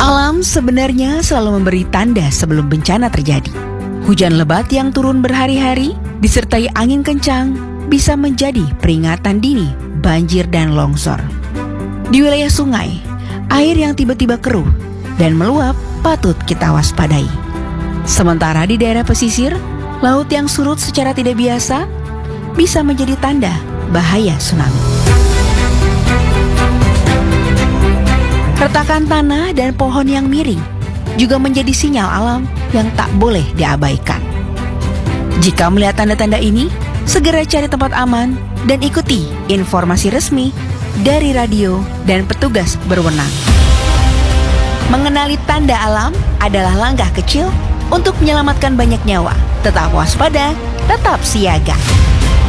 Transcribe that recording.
Alam sebenarnya selalu memberi tanda sebelum bencana terjadi. Hujan lebat yang turun berhari-hari disertai angin kencang bisa menjadi peringatan dini banjir dan longsor. Di wilayah sungai, air yang tiba-tiba keruh dan meluap patut kita waspadai. Sementara di daerah pesisir, laut yang surut secara tidak biasa bisa menjadi tanda bahaya tsunami. Retakan tanah dan pohon yang miring juga menjadi sinyal alam yang tak boleh diabaikan. Jika melihat tanda-tanda ini, segera cari tempat aman dan ikuti informasi resmi dari radio dan petugas berwenang. Mengenali tanda alam adalah langkah kecil untuk menyelamatkan banyak nyawa. Tetap waspada, tetap siaga.